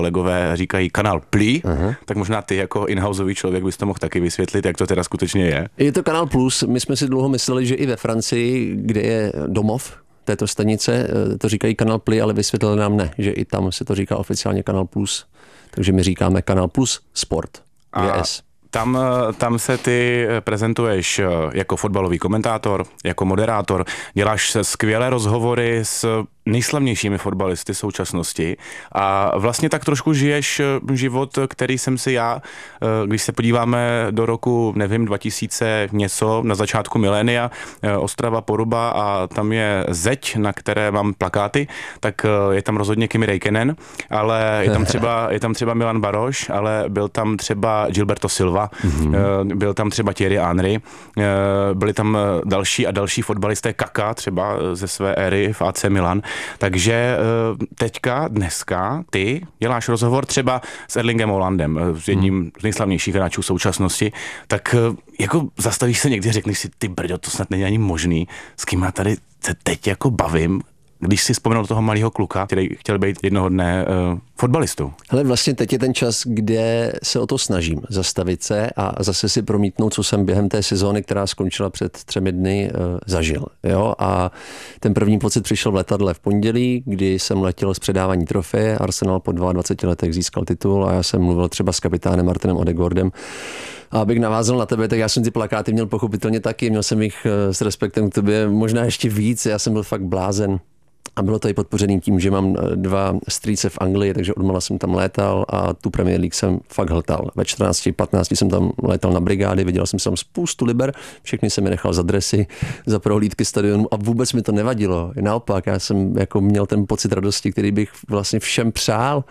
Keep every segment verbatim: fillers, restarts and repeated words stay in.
Kolegové říkají kanál Pli, uh-huh. tak možná ty jako in-houseový člověk bys to mohl taky vysvětlit, jak to teda skutečně je. Je to kanál Plus, my jsme si dlouho mysleli, že i ve Francii, kde je domov této stanice, to říkají kanál Pli, ale vysvětlili nám ne, že i tam se to říká oficiálně kanál Plus, takže my říkáme kanál Plus Sport. A tam, tam se ty prezentuješ jako fotbalový komentátor, jako moderátor, děláš skvělé rozhovory s nejslavnějšími fotbalisty současnosti a vlastně tak trošku žiješ život, který jsem si já, když se podíváme do roku, nevím, dva tisíce něco, na začátku milénia, Ostrava, Poruba a tam je zeď, na které mám plakáty, tak je tam rozhodně Kimi Räikkönen, ale je tam třeba, je tam třeba Milan Baroš, ale byl tam třeba Gilberto Silva, mm-hmm. byl tam třeba Thierry Henry, byli tam další a další fotbalisté, Kaka třeba ze své éry v A C Milan. Takže teďka, dneska, ty děláš rozhovor třeba s Erlingem Haalandem, s jedním z nejslavnějších hráčů současnosti, tak jako zastavíš se někdy, řekneš si, ty brďo, to snad není ani možný, s kým já tady se teď jako bavím, když si vzpomenul toho malého kluka, který chtěl být jednoho dne uh, fotbalistou. Hele, vlastně teď je ten čas, kde se o to snažím zastavit se a zase si promítnout, co jsem během té sezóny, která skončila před třemi dny, uh, zažil. Jo? A ten první pocit přišel v letadle v pondělí, kdy jsem letěl z předávání trofeje. Arsenal po dvaceti dvou letech získal titul a já jsem mluvil třeba s kapitánem Martinem Odegaardem. A abych navázal na tebe, tak já jsem ty plakáty měl pochopitelně taky, měl jsem jich uh, s respektem k tobě možná ještě víc, já jsem byl fakt blázen. A bylo to i podpořený tím, že mám dva strýce v Anglii, takže odmala jsem tam létal a tu Premier League jsem fakt hltal. Ve čtrnácti patnácti jsem tam létal na brigády, viděl jsem tam spoustu liber, všechny jsem je nechal za dresy, za prohlídky stadionu a vůbec mi to nevadilo. Naopak, já jsem jako měl ten pocit radosti, který bych vlastně všem přál.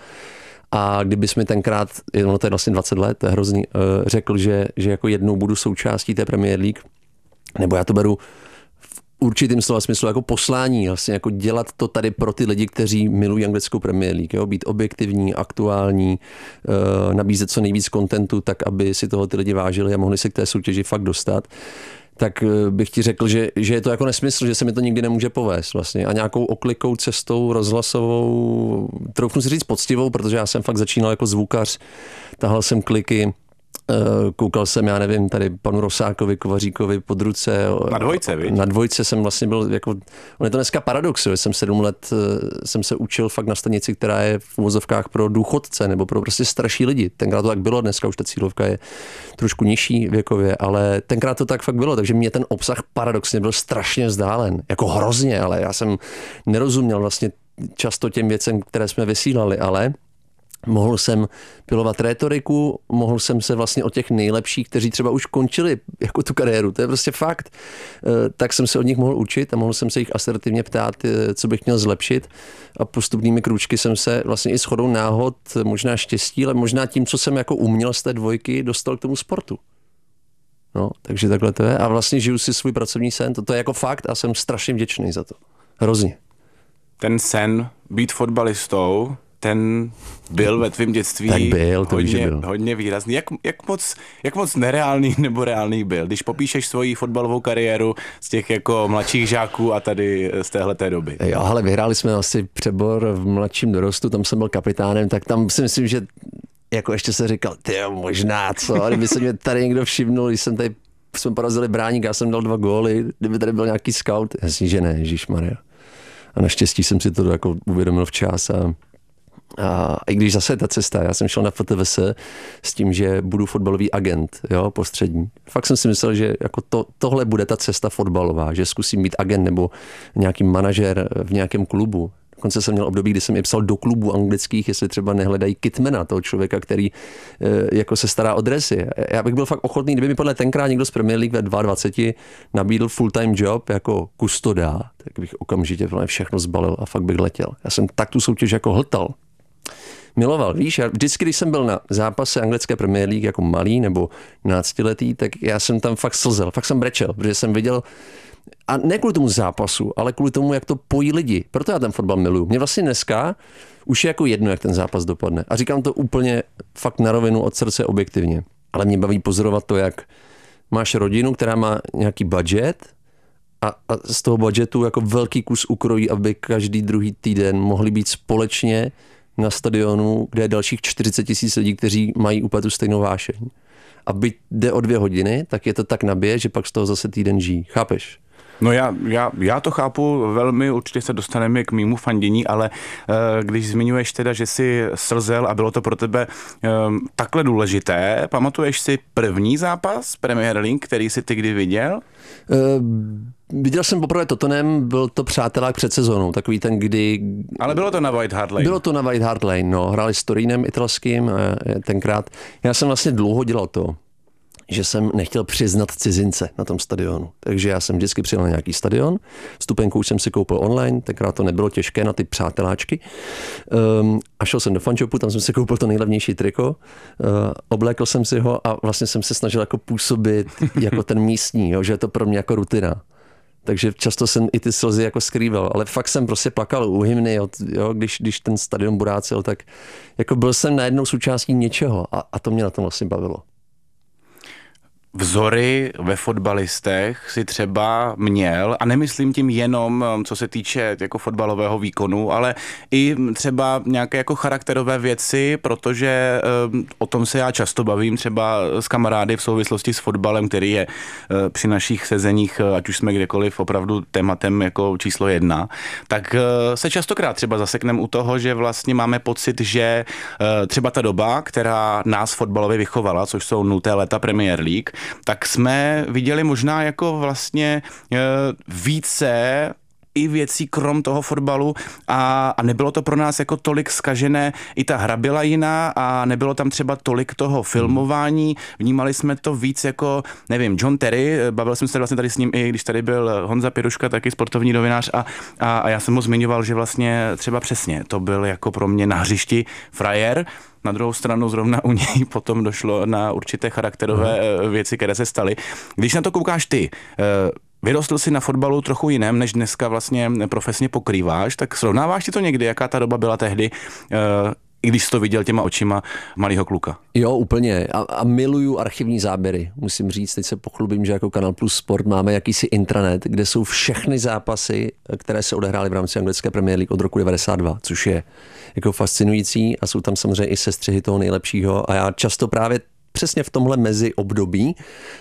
A kdybys mi tenkrát, ono to je vlastně dvacet let, to je hrozný, řekl, že, že jako jednou budu součástí té Premier League, nebo já to beru určitým slova smyslu jako poslání, vlastně jako dělat to tady pro ty lidi, kteří milují anglickou Premier League, jo? Být objektivní, aktuální, e, nabízet co nejvíc kontentu, tak aby si toho ty lidi vážili a mohli se k té soutěži fakt dostat, tak bych ti řekl, že, že je to jako nesmysl, že se mi to nikdy nemůže povést vlastně a nějakou oklikou cestou rozhlasovou, troufnu si říct poctivou, protože já jsem fakt začínal jako zvukař, tahal jsem kliky, koukal jsem, já nevím, tady panu Rosákovi, Kovaříkovi pod ruce. Na dvojce, víš? Na dvojce jsem vlastně byl, jako, on je to dneska paradox, že jsem sedm let, jsem se učil fakt na stanici, která je v uvozovkách pro důchodce nebo pro prostě starší lidi. Tenkrát to tak bylo, dneska už ta cílovka je trošku nižší věkově, ale tenkrát to tak fakt bylo, takže mě ten obsah paradoxně byl strašně vzdálen, jako hrozně, ale já jsem nerozuměl vlastně často těm věcem, které jsme vysílali, ale mohl jsem pilovat rétoriku, mohl jsem se vlastně od těch nejlepších, kteří třeba už končili jako tu kariéru, to je prostě fakt, tak jsem se od nich mohl učit a mohl jsem se jich asertivně ptát, co bych měl zlepšit a postupnými krůčky jsem se vlastně i shodou náhod, možná štěstí, ale možná tím, co jsem jako uměl z té dvojky, dostal k tomu sportu. No, takže takhle to je a vlastně žiju si svůj pracovní sen, to, to je jako fakt a jsem strašně vděčný za to. Hrozně. Ten sen být fotbalistou, ten byl ve tvém dětství tak byl, to hodně, byl. hodně výrazný. Jak, jak, moc, jak moc nereálný nebo reálný byl? Když popíšeš svoji fotbalovou kariéru z těch jako mladších žáků a tady z téhleté doby. Jo, ale vyhráli jsme asi přebor v mladším dorostu, tam jsem byl kapitánem, tak tam si myslím, že jako ještě se říkal, tyjo, možná co, kdyby se mě tady někdo všimnul, když jsem tady, jsme porazili Bráník, já jsem dal dva góly, kdyby tady byl nějaký scout, jasně, že ne, ježišmarja. A naštěstí jsem si to jako uvědomil včas a A i když zase ta cesta, já jsem šel na F T V S s tím, že budu fotbalový agent, jo, postřední. Fakt jsem si myslel, že jako to, tohle bude ta cesta fotbalová, že zkusím být agent nebo nějaký manažer v nějakém klubu. Dokonce jsem měl období, kdy jsem i psal do klubů anglických, jestli třeba nehledají kitmana, toho člověka, který e, jako se stará o dresy. Já bych byl fakt ochotný, kdyby mi podle tenkrát někdo z Premier League ve dvaceti dvou nabídl full-time job jako kustoda, tak bych okamžitě všechno zbalil a fakt bych letěl. Já jsem tak tu soutěž jako hltal. Miloval, víš, já vždycky, když jsem byl na zápase anglické Premier League jako malý nebo náctiletý, tak já jsem tam fakt slzel, fakt jsem brečel, protože jsem viděl, a ne kvůli tomu zápasu, ale kvůli tomu, jak to pojí lidi. Proto já ten fotbal miluju. Mě vlastně dneska už je jako jedno, jak ten zápas dopadne. A říkám to úplně fakt na rovinu od srdce objektivně. Ale mě baví pozorovat to, jak máš rodinu, která má nějaký budget a, a z toho budgetu jako velký kus ukrojí, aby každý druhý týden mohli být společně na stadionu, kde je dalších čtyřicet tisíc lidí, kteří mají úplně tu stejnou vášeň. A byť jde o dvě hodiny, tak je to tak nabije, že pak z toho zase týden žijí. Chápeš? No já, já, já to chápu velmi, určitě se dostaneme k mýmu fandění, ale uh, když zmiňuješ teda, že jsi slzel a bylo to pro tebe um, takhle důležité, pamatuješ si první zápas Premier League, který jsi ty kdy viděl? Uh, viděl jsem poprvé Tottenham, byl to přátelák před sezónou, takový ten, kdy... Ale bylo to na White Hart Lane. Bylo to na White Hart Lane, no, hráli s Turínem italským tenkrát. Já jsem vlastně dlouho dělal to, že jsem nechtěl přiznat cizince na tom stadionu. Takže já jsem vždycky přijel na nějaký stadion, vstupenku už jsem si koupil online, tenkrát to nebylo těžké na ty přáteláčky. Um, a šel jsem do fanshopu, tam jsem si koupil to nejlevnější triko, uh, oblékl jsem si ho a vlastně jsem se snažil jako působit jako ten místní, jo, že je to pro mě jako rutina. Takže často jsem i ty slzy jako skrýval, ale fakt jsem prostě plakal u hymny, jo, když, když ten stadion burácel, tak jako byl jsem najednou součástí něčeho a, a to mě na tom vlastně bavilo. Vzory ve fotbalistech si třeba měl, a nemyslím tím jenom, co se týče jako fotbalového výkonu, ale i třeba nějaké jako charakterové věci, protože um, o tom se já často bavím třeba s kamarády v souvislosti s fotbalem, který je uh, při našich sezeních, ať už jsme kdekoliv opravdu tématem jako číslo jedna, tak uh, se častokrát třeba zasekneme u toho, že vlastně máme pocit, že uh, třeba ta doba, která nás fotbalově vychovala, což jsou nulté léta Premier League, tak jsme viděli možná jako vlastně více i věcí krom toho fotbalu a, a nebylo to pro nás jako tolik zkažené, i ta hra byla jiná a nebylo tam třeba tolik toho filmování, vnímali jsme to víc jako, nevím, John Terry, bavil jsem se vlastně tady s ním i když tady byl Honza Piruška, taky sportovní novinář a, a, a já jsem mu zmiňoval, že vlastně třeba přesně, to byl jako pro mě na hřišti frajer. Na druhou stranu zrovna u něj potom došlo na určité charakterové hmm. věci, které se staly. Když na to koukáš ty, vyrostl jsi na fotbalu trochu jiném, než dneska vlastně profesně pokrýváš, tak srovnáváš ti to někdy, jaká ta doba byla tehdy, i když jsi to viděl těma očima malého kluka? Jo, úplně. A, a miluju archivní záběry. Musím říct, teď se pochlubím, že jako Kanal Plus Sport máme jakýsi intranet, kde jsou všechny zápasy, které se odehrály v rámci anglické Premier League od roku devadesát dva, což je jako fascinující a jsou tam samozřejmě i sestřihy toho nejlepšího a já často právě přesně v tomhle mezi období,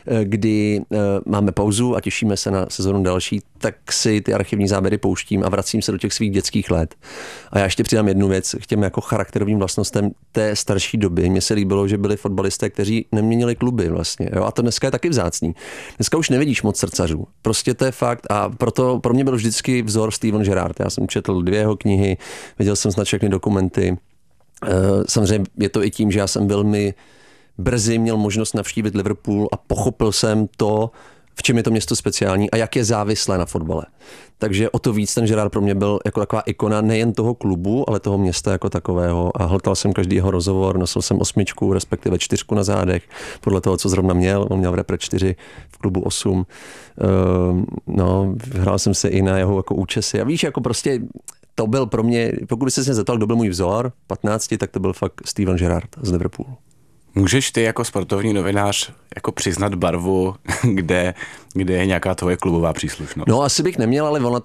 kdy máme pauzu a těšíme se na sezonu další, tak si ty archivní záběry pouštím a vracím se do těch svých dětských let. A já ještě přidám jednu věc k těm jako charakterovým vlastnostem té starší doby. Mně se líbilo, že byli fotbalisté, kteří neměnili kluby vlastně. Jo? A to dneska je taky vzácný. Dneska už nevidíš moc srdcařů. Prostě to je fakt. A proto pro mě byl vždycky vzor Steven Gerrard. Já jsem četl dvě jeho knihy, viděl jsem snad všechny dokumenty. Samozřejmě je to i tím, že já jsem velmi brzy měl možnost navštívit Liverpool a pochopil jsem to, v čem je to město speciální a jak je závislé na fotbale. Takže o to víc ten Gerrard pro mě byl jako taková ikona nejen toho klubu, ale toho města jako takového a hltal jsem každý jeho rozhovor, nosil jsem osmičku, respektive čtyřku na zádech, podle toho, co zrovna měl. On měl v repre čtyři, v klubu osm. Uh, no, hrál jsem se i na jeho jako účesy a víš, jako prostě to byl pro mě, pokud by se mě zeptal, kdo byl můj vzor, patnácti, tak to byl fakt Steven Gerrard z Liverpoolu. Můžeš ty jako sportovní novinář jako přiznat barvu, kde, kde je nějaká tvoje klubová příslušnost? No asi bych neměl, ale ona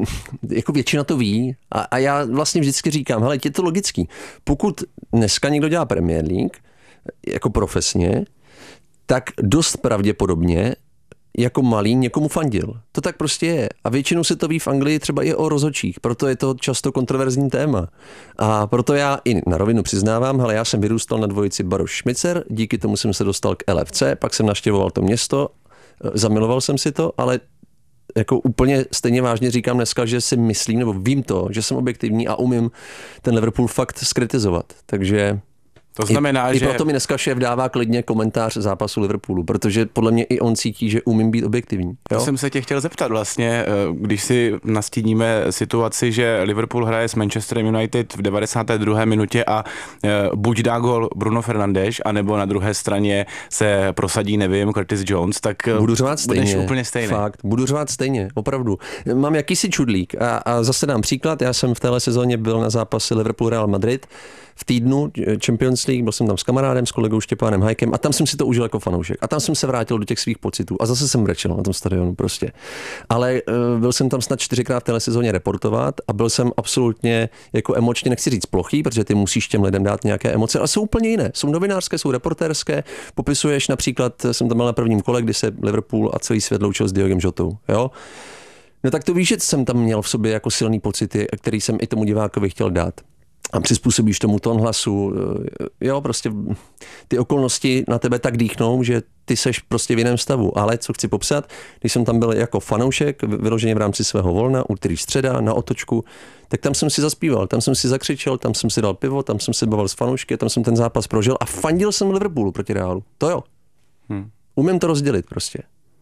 jako většina to ví a, a já vlastně vždycky říkám, hele, je to logický. Pokud dneska někdo dělá Premier League jako profesně, tak dost pravděpodobně jako malý někomu fandil. To tak prostě je. A většinou se to ví v Anglii třeba i o rozhodčích, proto je to často kontroverzní téma. A proto já i na rovinu přiznávám, hele, já jsem vyrůstal na dvojici Baroš-Šmicer, díky tomu jsem se dostal k L F C, pak jsem navštěvoval to město, zamiloval jsem si to, ale jako úplně stejně vážně říkám dneska, že si myslím, nebo vím to, že jsem objektivní a umím ten Liverpool fakt skritizovat. Takže to znamená, I, že... I proto mi dneska šéf dává klidně komentář zápasu Liverpoolu, protože podle mě i on cítí, že umím být objektivní. Jo? To jsem se tě chtěl zeptat vlastně, když si nastíníme situaci, že Liverpool hraje s Manchester United v devadesáté druhé minutě a buď dá gol Bruno Fernandes, anebo na druhé straně se prosadí, nevím, Curtis Jones, tak budu řvát stejně, úplně stejně. Fakt, budu řvát stejně, opravdu. Mám jakýsi čudlík a, a zase dám příklad, já jsem v téhle sezóně byl na zápase Liverpool Real Madrid. v týdnu Champions League, byl jsem tam s kamarádem, s kolegou Štěpánem Hajkem a tam jsem si to užil jako fanoušek. A tam jsem se vrátil do těch svých pocitů a zase jsem brečel na tom stadionu prostě. Ale uh, byl jsem tam snad čtyřikrát v téhle sezóně reportovat a byl jsem absolutně jako emočně, nechci říct plochý, protože ty musíš těm lidem dát nějaké emoce, ale jsou úplně jiné. Jsou novinářské, jsou reportérské. Popisuješ například, jsem tam byl na prvním kole, kdy se Liverpool a celý svět loučil s Diogem Jotou, jo? No tak to víš, že jsem tam měl v sobě jako silný pocity, který jsem i tomu divákovi chtěl dát. A přizpůsobíš tomu tón hlasu, jo, prostě ty okolnosti na tebe tak dýchnou, že ty seš prostě v jiném stavu. Ale co chci popsat, když jsem tam byl jako fanoušek, vyloženě v rámci svého volna, úterý středa, na otočku, tak tam jsem si zaspíval, tam jsem si zakřičel, tam jsem si dal pivo, tam jsem se bavil s fanoušky, tam jsem ten zápas prožil a fandil jsem Liverpoolu proti Realu. To jo. Hmm. Umím to rozdělit prostě.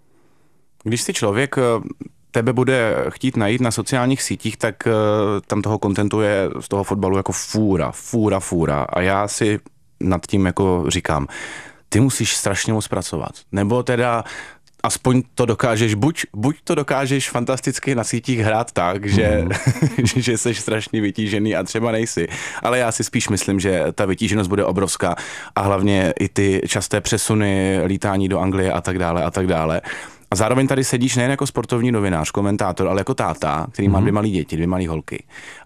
Když si člověk tebe bude chtít najít na sociálních sítích, tak uh, tam toho kontentu je z toho fotbalu jako fůra, fůra, fůra. A já si nad tím jako říkám, ty musíš strašně moc pracovat. Nebo teda aspoň to dokážeš, buď, buď to dokážeš fantasticky na sítích hrát tak, že, mm. že jsi strašně vytížený a třeba nejsi. Ale já si spíš myslím, že ta vytíženost bude obrovská a hlavně i ty časté přesuny, lítání do Anglie a tak dále a tak dále. A zároveň tady sedíš nejen jako sportovní novinář, komentátor, ale jako táta, který má dvě malé děti, dvě malé holky.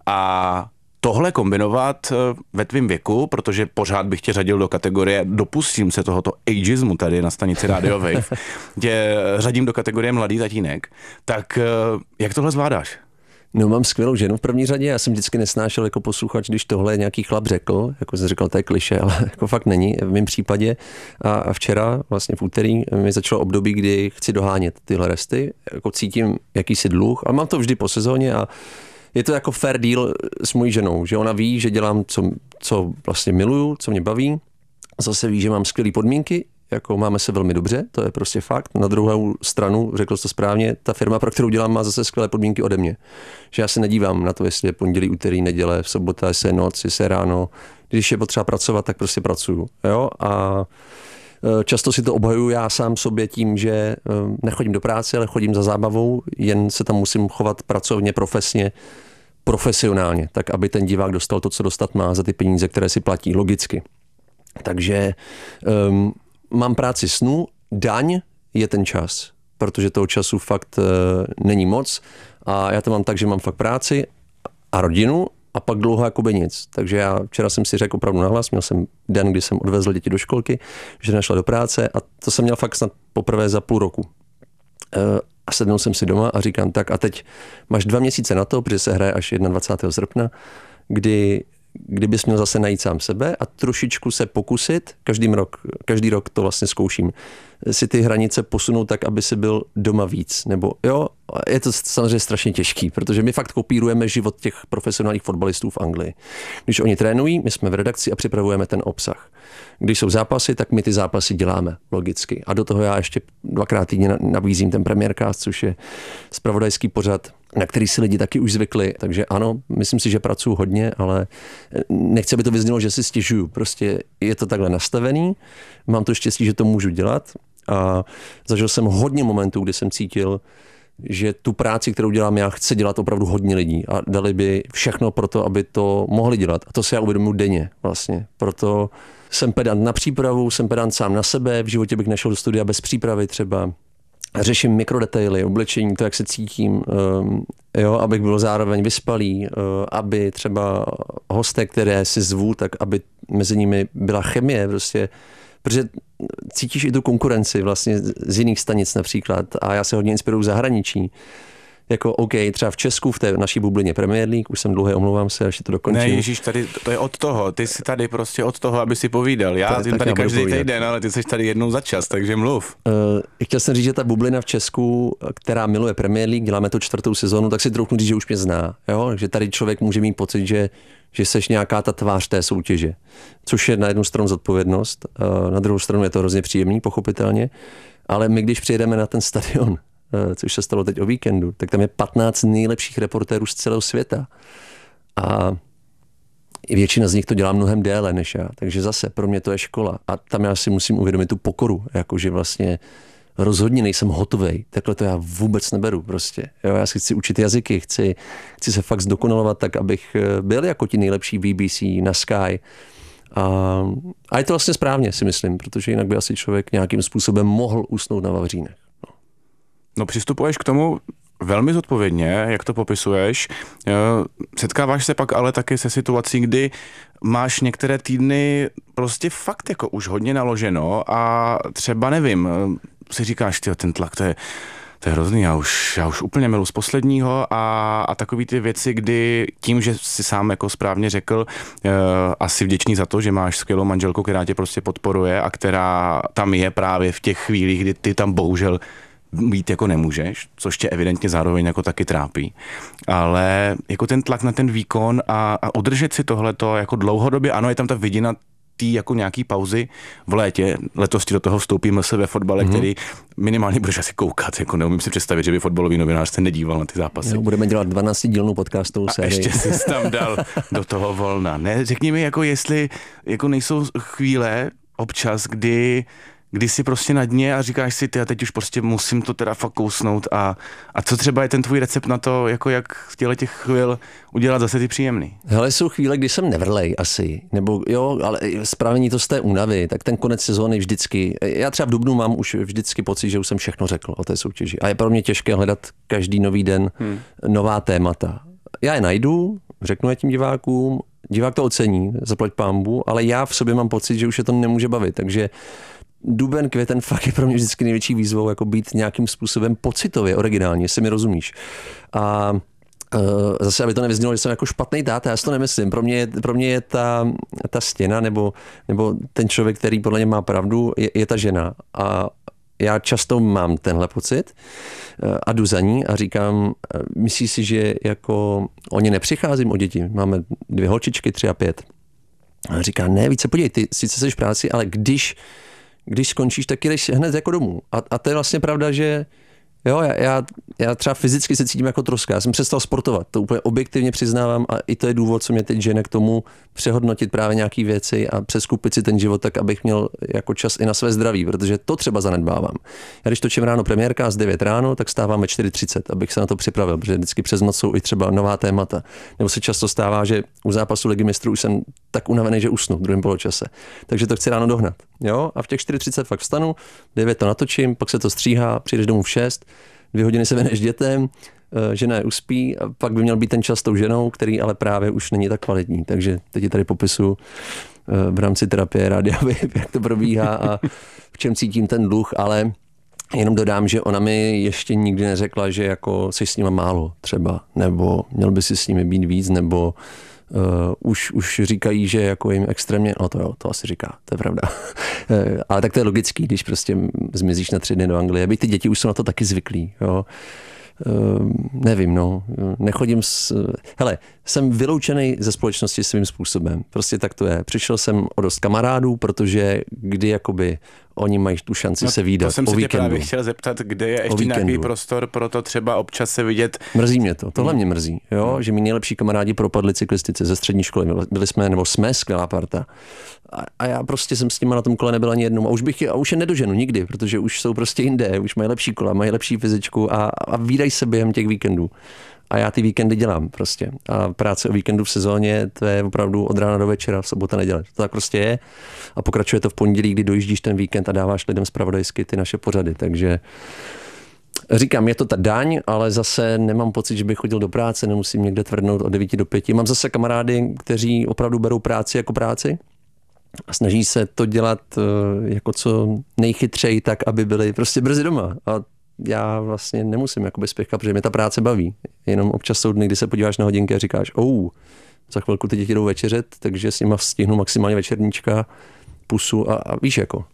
A tohle kombinovat ve tvým věku, protože pořád bych tě řadil do kategorie, dopustím se tohoto ageismu tady na stanici Radio Wave, tě řadím do kategorie mladý tatínek, tak jak tohle zvládáš? No, mám skvělou ženu v první řadě, já jsem vždycky nesnášel jako posluchač, když tohle nějaký chlap řekl, jako jsem říkal, to je klišé, ale jako fakt není v mém případě. A včera, vlastně v úterý, mi začalo období, kdy chci dohánět tyhle resty, jako cítím jakýsi dluh, ale mám to vždy po sezóně a je to jako fair deal s mojí ženou, že ona ví, že dělám, co, co vlastně miluju, co mě baví, zase ví, že mám skvělé podmínky, jako máme se velmi dobře, to je prostě fakt. Na druhou stranu, řekl jsi to správně, ta firma, pro kterou dělám, má zase skvělé podmínky ode mě. Že já se nedívám na to, jestli je pondělí, úterý, neděle, sobota, jestli je noc, jestli je ráno. Když je potřeba pracovat, tak prostě pracuju. Jo? A často si to obhajuju já sám sobě tím, že nechodím do práce, ale chodím za zábavou, jen se tam musím chovat pracovně, profesně, profesionálně, tak aby ten divák dostal to, co dostat má za ty peníze, které si platí, logicky. Takže um, mám práci snů, daň je ten čas, protože toho času fakt uh, není moc a já to mám tak, že mám fakt práci a rodinu a pak dlouho jakoby nic. Takže já včera jsem si řekl opravdu nahlas, měl jsem den, kdy jsem odvezl děti do školky, že nešla do práce a to jsem měl fakt snad poprvé za půl roku. Uh, a sednul jsem si doma a říkám, tak a teď máš dva měsíce na to, protože se hraje až dvacátého prvního srpna, kdy kdybys měl zase najít sám sebe a trošičku se pokusit, každý rok, každý rok to vlastně zkouším, si ty hranice posunout tak, aby si byl doma víc. Nebo jo, je to samozřejmě strašně těžký, protože my fakt kopírujeme život těch profesionálních fotbalistů v Anglii. Když oni trénují, my jsme v redakci a připravujeme ten obsah. Když jsou zápasy, tak my ty zápasy děláme, logicky. A do toho já ještě dvakrát týdně nabízím ten Premiercast, což je zpravodajský pořad, na který si lidi taky už zvykli. Takže ano, myslím si, že pracuji hodně, ale nechci, aby to vyznělo, že si stěžuju. Prostě je to takhle nastavený, mám to štěstí, že to můžu dělat a zažil jsem hodně momentů, kdy jsem cítil, že tu práci, kterou dělám já, chce dělat opravdu hodně lidí a dali by všechno pro to, aby to mohli dělat. A to si já uvědomuji denně vlastně. Proto jsem pedant na přípravu, jsem pedant sám na sebe, v životě bych nešel do studia bez přípravy třeba. Řeším mikrodetaily, oblečení, to, jak se cítím, um, jo, abych byl zároveň vyspalý, uh, aby třeba hosté, které si zvu, tak aby mezi nimi byla chemie, prostě, protože cítíš i tu konkurenci vlastně z jiných stanic například a já se hodně inspiruju v zahraničí. Jako OK, třeba v Česku, v té naší bublině Premier League, už jsem dlouhé, omlouvám se, ještě to dokončím. Ne, Ježíš, tady, to je od toho, ty jsi tady prostě od toho, aby si povídal. Já jsem tady každý týden, ale ty jsi tady jednou za čas, takže mluv. Uh, chtěl jsem říct, že ta bublina v Česku, která miluje Premier League, děláme tu čtvrtou sezonu, tak si trochu říct, že už mě zná. Jo? Že tady člověk může mít pocit, že, že seš nějaká ta tvář té soutěže. Což je na jednu stranu zodpovědnost, uh, na druhou stranu je to hrozně příjemný, pochopitelně, ale my, když přijedeme na ten stadion, což se stalo teď o víkendu, tak tam je patnáct nejlepších reportérů z celého světa. A většina z nich to dělá mnohem déle než já. Takže zase pro mě to je škola. A tam já si musím uvědomit tu pokoru, jakože vlastně rozhodně nejsem hotovej. Takhle to já vůbec neberu prostě. Jo, já si chci učit jazyky, chci, chci se fakt zdokonalovat tak, abych byl jako ti nejlepší B B C na Sky. A, a je to vlastně správně, si myslím, protože jinak by asi člověk nějakým způsobem mohl usnout na vavřínech. No, no přistupuješ k tomu velmi zodpovědně, jak to popisuješ. Setkáváš se pak ale taky se situací, kdy máš některé týdny prostě fakt jako už hodně naloženo a třeba nevím, si říkáš, tyjo, ten tlak, to je, to je hrozný, já už, já už úplně milu z posledního a, a takový ty věci, kdy tím, že si sám jako správně řekl, uh, asi vděčný za to, že máš skvělou manželku, která tě prostě podporuje a která tam je právě v těch chvílích, kdy ty tam bohužel být jako nemůžeš, což tě evidentně zároveň jako taky trápí. Ale jako ten tlak na ten výkon a, a udržet si tohleto jako dlouhodobě, ano, je tam ta vidina tý jako nějaký pauzy v létě. Letos ti do toho vstoupíme se ve fotbale, mm-hmm. který minimálně budeš asi koukat. Jako neumím si představit, že by fotbalový novinář se nedíval na ty zápasy. Jo, budeme dělat dvanáctidílnou podcastovou sérii. A ještě jsi tam dal do toho volna. Ne, řekni mi, jako jestli jako nejsou chvíle občas, kdy kdy jsi prostě na dně a říkáš si, ty a teď už prostě musím to teda fakt kousnout a, a co třeba je ten tvůj recept na to, jako jak v těle těch chvíl udělat zase ty příjemný? Hele, jsou chvíle, kdy jsem nevrlej asi, nebo jo, ale správení to z té únavy, tak ten konec sezóny vždycky, já třeba v dubnu mám už vždycky pocit, že už jsem všechno řekl o té soutěži a je pro mě těžké hledat každý nový den hmm. nová témata. Já je najdu, řeknu je tím divákům, divák to ocení, zaplať pánbu, ale já v sobě mám pocit, že už je to nemůže bavit, takže duben, květen fakt je pro mě vždycky největší výzvou jako být nějakým způsobem pocitově originální, jestli mi rozumíš. A uh, zase, aby to nevyznělo, že jsem jako špatný táta, já si to nemyslím. Pro mě je, pro mě je ta, ta stěna nebo, nebo ten člověk, který podle mě má pravdu, je, je ta žena. A já často mám tenhle pocit a jdu za ní a říkám, myslíš si, že jako o ně nepřicházím o děti? Máme dvě holčičky, tři a pět. A říká, ne, více podívej, ty sice jsi v práci, ale když Když skončíš, tak jdeš hned jako domů. A, a to je vlastně pravda, že jo, já, já, já třeba fyzicky se cítím jako troska. Já jsem přestal sportovat, to úplně objektivně přiznávám a i to je důvod, co mě teď žene k tomu přehodnotit právě nějaké věci a přeskupit si ten život tak, abych měl jako čas i na své zdraví, protože to třeba zanedbávám. Já když točím ráno premiérka z devět ráno, tak stáváme čtyři třicet, abych se na to připravil, protože vždycky přes noc jsou i třeba nová témata. Nebo se často stává, že u zápasu Ligy mistrů už jsem tak unavený, že usnu v druhém poločase. Takže to chci ráno dohnat. Jo? A v těch čtyři třicet fakt vstanu, devět to natočím, pak se to stříhá, přijdeš domů v šest, dvě hodiny se věneš dětem, žena je uspí a pak by měl být ten čas s tou ženou, který ale právě už není tak kvalitní. Takže teď tady popisu v rámci terapie rádia, jak to probíhá a v čem cítím ten dluh, ale jenom dodám, že ona mi ještě nikdy neřekla, že jako jsi s nima málo třeba, nebo měl by si s nimi být víc, nebo Uh, už, už říkají, že jako jim extrémně, no to jo, to asi říká, to je pravda. uh, ale tak to je logický, když prostě zmizíš na tři dny do Anglie, aby ty děti už jsou na to taky zvyklí, jo. Uh, nevím, no, nechodím s... Hele, jsem vyloučený ze společnosti svým způsobem, prostě tak to je. Přišel jsem o dost kamarádů, protože kdy jakoby oni mají tu šanci no, se vídat o víkendu. To jsem se tě právě chtěl zeptat, kde je ještě nějaký prostor pro to třeba občas se vidět. Mrzí mě to, tohle hmm. mě mrzí, jo, hmm. že mi nejlepší kamarádi propadli cyklistice ze střední školy, byli jsme, nebo jsme skvělá parta. A, a já prostě jsem s nimi na tom kole nebyl ani jednou. A už bych je, a už je nedoženu nikdy, protože už jsou prostě jinde, už mají lepší kola, mají lepší fyzičku a, a vídají se během těch víkendů. A já ty víkendy dělám prostě. A práce o víkendu v sezóně, to je opravdu od rána do večera, v sobota, neděle. To tak prostě je. A pokračuje to v pondělí, kdy dojíždíš ten víkend a dáváš lidem zpravodajsky ty naše pořady. Takže říkám, je to ta daň, ale zase nemám pocit, že bych chodil do práce, nemusím někde tvrdnout od devíti do pěti. Mám zase kamarády, kteří opravdu berou práci jako práci a snaží se to dělat jako co nejchytřej tak, aby byli prostě brzy doma. A já vlastně nemusím jakoby spěchat, protože mě ta práce baví. Jenom občas jsou dny, kdy se podíváš na hodinky a říkáš, oh, za chvilku ty děti jdou večeřet, takže s nima stihnu maximálně večerníčka, pusu a, a víš jako.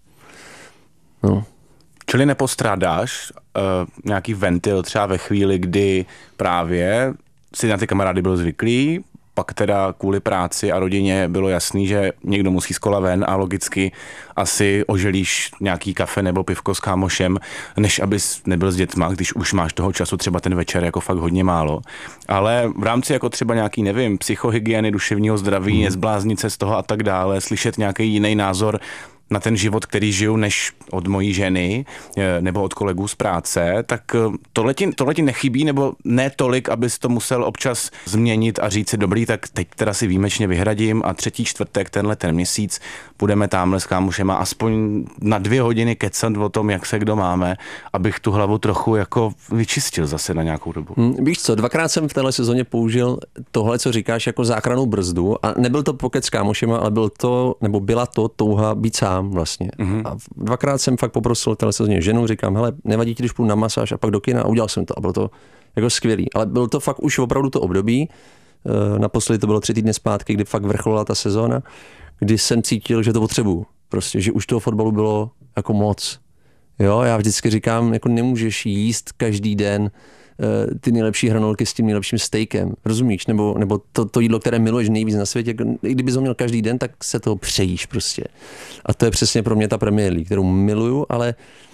No. Čili nepostrádáš uh, nějaký ventil třeba ve chvíli, kdy právě si na ty kamarády byl zvyklý, pak teda kvůli práci a rodině bylo jasný, že někdo musí z kola ven a logicky asi oželíš nějaký kafe nebo pivko s kámošem, než abys nebyl s dětma, když už máš toho času třeba ten večer jako fakt hodně málo. Ale v rámci jako třeba nějaký, nevím, psychohygieny, duševního zdraví, hmm. nezbláznit se z toho a tak dále, slyšet nějaký jiný názor na ten život, který žiju, než od mojí ženy nebo od kolegů z práce, tak tohle ti, tohle ti nechybí, nebo ne tolik, abys to musel občas změnit a říct si, dobrý, tak teď teda si výjimečně vyhradím a třetí čtvrtek tenhle ten měsíc půjdeme tamhle s kámošema aspoň na dvě hodiny kecat o tom, jak se kdo máme, abych tu hlavu trochu jako vyčistil zase na nějakou dobu. Hmm, víš co, dvakrát jsem v téhle sezóně použil tohle, co říkáš, jako záchrannou brzdu a nebyl to pokec s kámošema, ale byl to, nebo byla to touha být sám vlastně. Mm-hmm. A dvakrát jsem fakt poprosil téhle sezóně ženu, říkám, hele, nevadí ti, když půjdu na masáž a pak do kina, a udělal jsem to a bylo to jako skvělý. Ale bylo to fakt už opravdu to období, naposledy to bylo tři týdny zpátky, kdy fakt vrcholila ta sezóna, kdy jsem cítil, že to potřebuju. Prostě, že už toho fotbalu bylo jako moc. Jo, já vždycky říkám, jako nemůžeš jíst každý den ty nejlepší hranolky s tím nejlepším stejkem, rozumíš? Nebo, nebo to, to jídlo, které miluješ nejvíc na světě, i kdybys ho měl každý den, tak se toho přejíš prostě. A to je přesně pro mě ta Premier League, kterou miluju, ale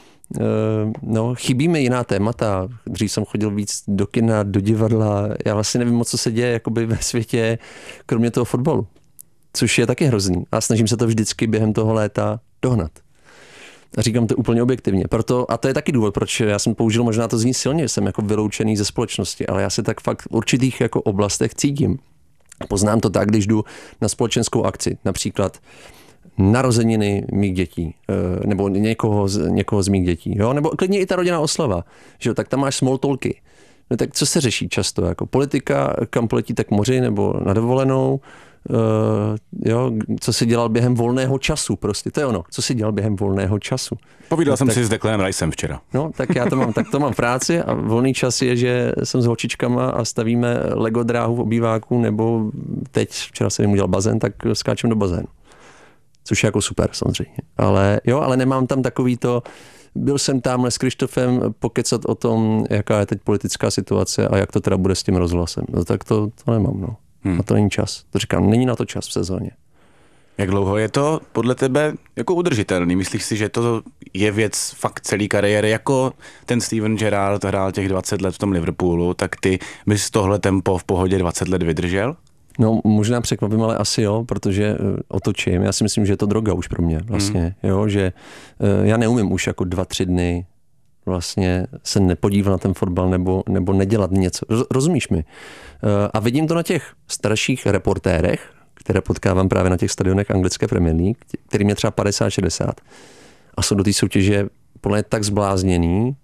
no, chybí mi jiná témata. Dřív jsem chodil víc do kina, do divadla, já vlastně nevím moc, co se děje jakoby ve světě, kromě toho fotbalu, což je taky hrozný. A snažím se to vždycky během toho léta dohnat. A říkám to úplně objektivně. Proto, a to je taky důvod, proč já jsem použil, možná to zní silně, jsem jako vyloučený ze společnosti, ale já se tak fakt v určitých jako oblastech cítím. Poznám to tak, když jdu na společenskou akci, například narozeniny mých dětí, nebo někoho z, někoho z mých dětí, jo? Nebo klidně i ta rodinná oslava, že jo? Tak tam máš small talky. No tak co se řeší často? Jako politika, kam poletíte k moři nebo na dovolenou, Uh, jo, co si dělal během volného času, prostě, to je ono, co si dělal během volného času. Povídal no, jsem tak, si s Declanem Ricem včera. No, tak já to mám, tak to mám v práci a volný čas je, že jsem s holčičkama a stavíme Lego dráhu v obýváku, nebo teď, včera jsem jim udělal bazén, tak skáčem do bazénu. Což je jako super, samozřejmě. Ale jo, ale nemám tam takový to, byl jsem tamhle s Krištofem pokecat o tom, jaká je teď politická situace a jak to teda bude s tím rozhlasem. No tak to, to nemám, no. Hmm. A to není čas. To říkám, není na to čas v sezóně. Jak dlouho je to podle tebe jako udržitelný? Myslíš si, že to je věc fakt celý kariéry? Jako ten Steven Gerrard hrál těch dvacet let v tom Liverpoolu, tak ty bys tohle tempo v pohodě dvacet let vydržel? No možná překvapím, ale asi jo, protože otočím. Já si myslím, že je to droga už pro mě vlastně. Hmm. Jo, že já neumím už jako dva, tři dny vlastně se nepodívat na ten fotbal nebo, nebo nedělat něco. Rozumíš mi? A vidím to na těch starších reportérech, které potkávám právě na těch stadionech anglické Premier League, kterým je třeba padesát šedesát. A jsou do té soutěže podle mě tak zblázněný,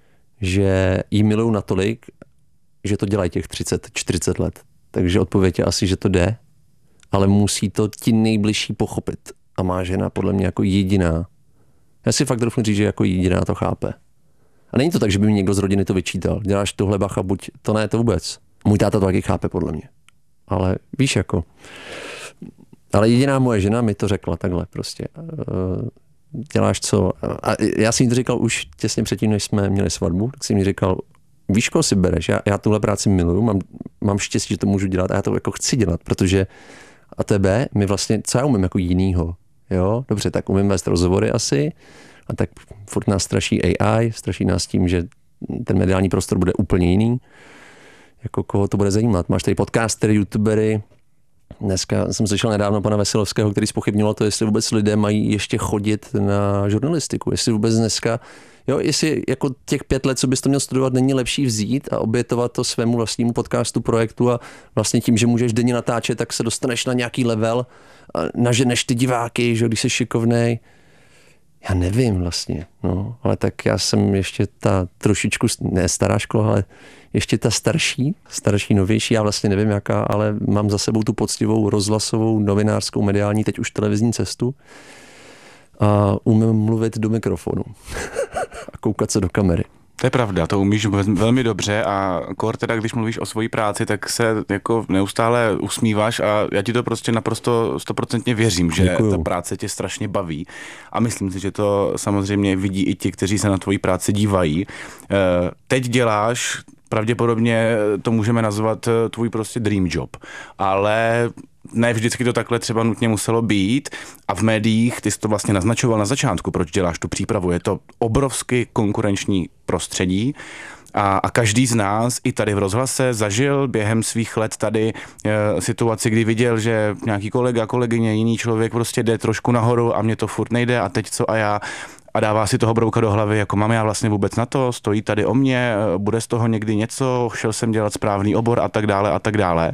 že jí milují natolik, že to dělají těch třicet čtyřicet let. Takže odpověď je asi, že to jde, ale musí to ti nejbližší pochopit. A má žena podle mě jako jediná. Já si fakt doufnu říct, že jako jediná to chápe. A není to tak, že by mi někdo z rodiny to vyčítal. Děláš tohle, bacha, buď to ne, to vůbec. Můj táta to taky chápe, podle mě. Ale víš, jako... Ale jediná moje žena mi to řekla takhle prostě. Děláš co? A já jsem jí to říkal už těsně předtím, než jsme měli svatbu, tak jsem jí říkal, víš, koho si bereš? Já, já tuhle práci miluju, mám, mám štěstí, že to můžu dělat a já to jako chci dělat, protože a tebe, my vlastně, co já umím jako jinýho? Jo? Dobře, tak umím vést rozhovory asi, a tak furt nás straší A I, straší nás tím, že ten mediální prostor bude úplně jiný. Jako koho to bude zajímat. Máš tady podcastery, youtubery. Dneska jsem slyšel nedávno pana Veselovského, který zpochybňoval to, jestli vůbec lidé mají ještě chodit na žurnalistiku. Jestli vůbec dneska, jo, jestli jako těch pět let, co bys to měl studovat, není lepší vzít a obětovat to svému vlastnímu podcastu, projektu a vlastně tím, že můžeš denně natáčet, tak se dostaneš na nějaký level a naženeš ty diváky, že když jsi šikovnej. Já nevím vlastně, no, ale tak já jsem ještě ta trošičku, ne stará škola, ale ještě ta starší, starší, novější, já vlastně nevím jaká, ale mám za sebou tu poctivou rozhlasovou, novinářskou, mediální, teď už televizní cestu a umím mluvit do mikrofonu a koukat se do kamery. To je pravda, to umíš velmi dobře a kor teda, když mluvíš o svojí práci, tak se jako neustále usmíváš a já ti to prostě naprosto stoprocentně věřím, že Děkuju. Ta práce tě strašně baví a myslím si, že to samozřejmě vidí i ti, kteří se na tvoji práci dívají. Teď děláš, pravděpodobně to můžeme nazvat tvůj prostě dream job, ale ne vždycky to takhle třeba nutně muselo být a v médiích ty jsi to vlastně naznačoval na začátku, proč děláš tu přípravu. Je to obrovsky konkurenční prostředí A, a každý z nás i tady v rozhlase zažil během svých let tady e, situaci, kdy viděl, že nějaký kolega, kolegyně, jiný člověk prostě jde trošku nahoru a mě to furt nejde a teď co a já. A dává si toho brouka do hlavy, jako mám já vlastně vůbec na to, stojí tady o mě, bude z toho někdy něco, šel jsem dělat správný obor a tak dále a tak dále.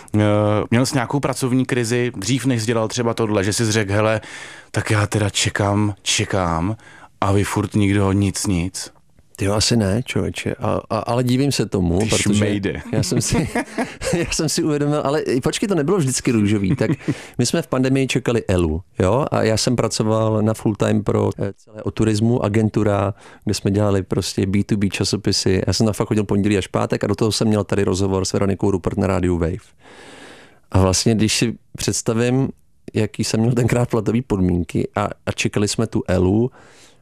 Měl jsi nějakou pracovní krizi dřív, než jsi dělal třeba tohle, že jsi řekl, hele, tak já teda čekám, čekám a vy furt nikdo nic, nic. Jo, asi ne, člověče, a, a, ale divím se tomu, Ty protože šmejde. já jsem, si, já jsem si uvědomil, ale počkej, to nebylo vždycky růžový, tak my jsme v pandemii čekali Elu, jo, a já jsem pracoval na full time pro celé o turismu, agentura, kde jsme dělali prostě bé dvě bé časopisy, já jsem tam fakt chodil pondělí až pátek a do toho jsem měl tady rozhovor s Veronikou Rupert na rádiu Wave. A vlastně, když si představím, jaký jsem měl tenkrát platové podmínky a, a čekali jsme tu Elu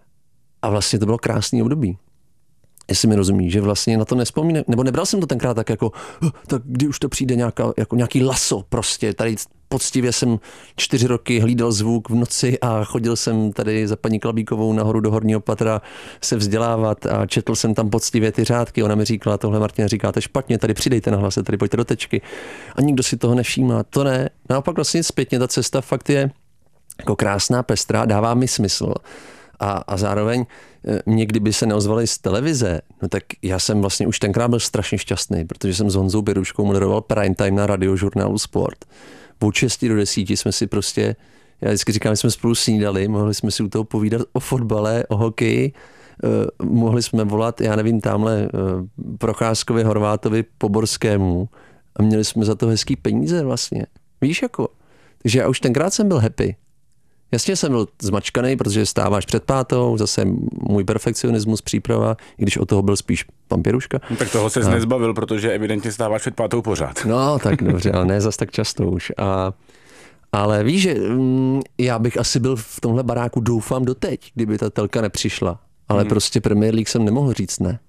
a vlastně to bylo krásný období. Jestli mi rozumí, že vlastně na to nespomínám, nebo nebral jsem to tenkrát tak jako, tak kdy už to přijde nějaká, jako nějaký laso prostě, tady poctivě jsem čtyři roky hlídal zvuk v noci a chodil jsem tady za paní Klabíkovou nahoru do horního patra se vzdělávat a četl jsem tam poctivě ty řádky, ona mi říkala, tohle Martina říkáte špatně, tady přidejte na hlase, tady pojďte do tečky a nikdo si toho nevšímá, to ne, naopak vlastně zpětně ta cesta fakt je jako krásná, pestrá, dává mi smysl. A, a zároveň mě, kdyby se neozvali z televize, no tak já jsem vlastně už tenkrát byl strašně šťastný, protože jsem s Honzou Běruškou moderoval prime time na radiožurnálu Sport. Od šesti do desíti jsme si prostě, já vždycky říkám, že jsme spolu snídali, mohli jsme si u toho povídat o fotbale, o hokeji, eh, mohli jsme volat, já nevím, tamhle eh, Procházkovi, Horvátovi, Poborskému a měli jsme za to hezký peníze vlastně. Víš jako? Takže já už tenkrát jsem byl happy. Jasně jsem byl zmačkaný, protože stáváš před pátou, zase můj perfekcionismus, příprava, i když od toho byl spíš pan Pěruška. No, tak toho ses a... nezbavil, protože evidentně stáváš před pátou pořád. No, tak dobře, ale ne zas tak často už. A, ale víš, že mm, já bych asi byl v tomhle baráku, doufám, doteď, kdyby ta telka nepřišla. Ale hmm. prostě Premier League jsem nemohl říct ne.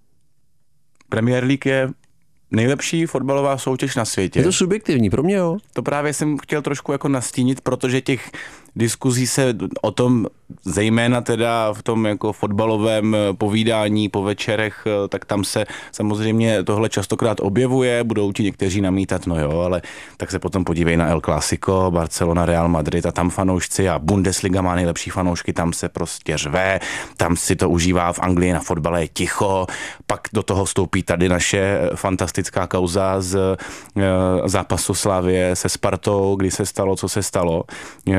Premier League je nejlepší fotbalová soutěž na světě. Je to subjektivní, pro mě jo. To právě jsem chtěl trošku jako nastínit, protože těch diskuzí se o tom, zejména teda v tom jako fotbalovém povídání po večerech, tak tam se samozřejmě tohle častokrát objevuje, budou ti někteří namítat, no jo, ale tak se potom podívej na El Clásico, Barcelona, Real Madrid a tam fanoušci a Bundesliga má nejlepší fanoušky, tam se prostě řve, tam si to užívá, v Anglii na fotbale je ticho, pak do toho vstoupí tady naše fantastická kauza z e, zápasu Slavie se Spartou, kdy se stalo, co se stalo. E,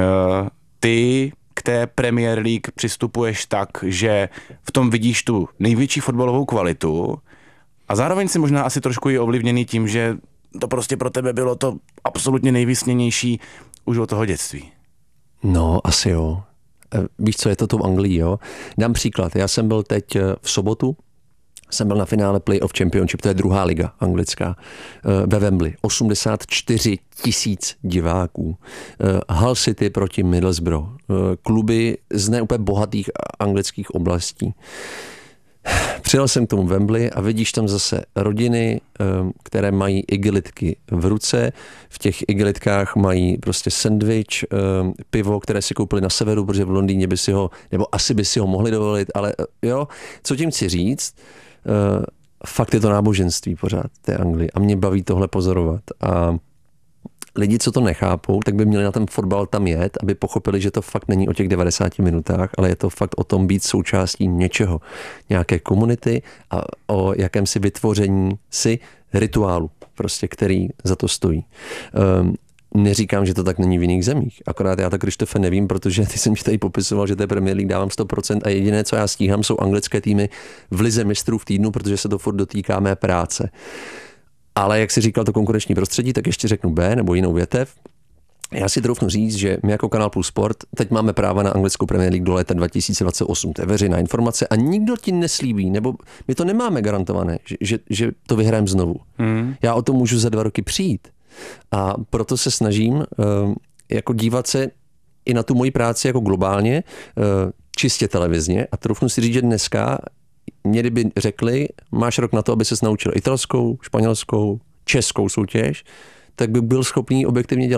Ty k té Premier League přistupuješ tak, že v tom vidíš tu největší fotbalovou kvalitu a zároveň si možná asi trošku i ovlivněný tím, že to prostě pro tebe bylo to absolutně nejvysněnější už od toho dětství. No, asi jo. Víš, co je to tou Anglií, jo? Dám příklad. Já jsem byl teď v sobotu, jsem byl na finále Play-off Championship, to je druhá liga anglická, ve Wembley. osmdesát čtyři tisíc diváků. Hull City proti Middlesbrough. Kluby z neúplně bohatých anglických oblastí. Přijel jsem k tomu Wembley a vidíš tam zase rodiny, které mají igelitky v ruce. V těch igelitkách mají prostě sendvič, pivo, které si koupili na severu, protože v Londýně by si ho, nebo asi by si ho mohli dovolit, ale jo, co tím chci říct, fakt je to náboženství pořád té Anglii a mě baví tohle pozorovat. A lidi, co to nechápou, tak by měli na ten fotbal tam jet, aby pochopili, že to fakt není o těch devadesáti minutách, ale je to fakt o tom být součástí něčeho, nějaké komunity a o jakémsi vytvoření si rituálu, prostě, který za to stojí. Um, Neříkám, že to tak není v jiných zemích. Akorát já to, Krištofe, nevím, protože ty jsem mi tady popisoval, že té Premier League dávám sto procent a jediné, co já stíhám, jsou anglické týmy v lize mistrů v týdnu, protože se to furt dotýká mé práce. Ale jak si říkal to konkurenční prostředí, tak ještě řeknu B nebo jinou větev. Já si troufnu říct, že my jako Kanál Plus Sport teď máme práva na anglickou Premier League do léta dva tisíce dvacet osm. To je veřejná informace a nikdo ti neslíbí, nebo my to nemáme garantované, že, že, že to vyhrajeme znovu. Hmm. Já o to můžu za dva roky přijít. A proto se snažím uh, jako dívat se i na tu moji práci jako globálně, uh, čistě televizně a troufnu si říct, že dneska mě kdyby řekli, máš rok na to, aby ses naučil italskou, španělskou, českou soutěž, tak by byl schopný objektivně dělat.